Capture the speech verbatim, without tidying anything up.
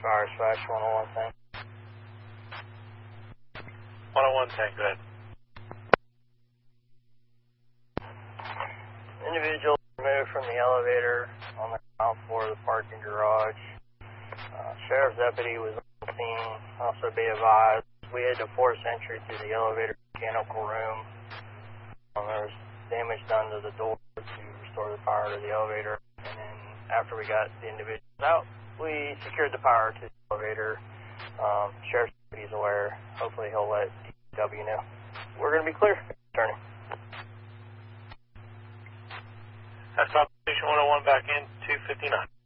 Fire slash one oh one tank. one oh one tank, go ahead. Individual removed from the elevator on the ground floor of the parking garage. Uh, Sheriff's deputy was on the scene. Also be advised, we had to force entry to the elevator mechanical room. Um, there was damage done to the door to restore the power to the elevator. And then after we got the individuals out, we secured the power to the elevator. Um, Sheriff's deputy is aware. Hopefully he'll let D W know. We're going to be clear. Attorney. That's Station one oh one back in, two fifty-nine.